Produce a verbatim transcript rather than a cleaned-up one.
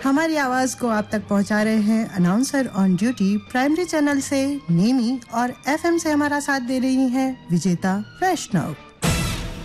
हमारी आवाज को आप तक पहुंचा रहे हैं announcer on duty primary channel से नेमी और एफएम से हमारा साथ दे रही हैं विजेता वैष्णव।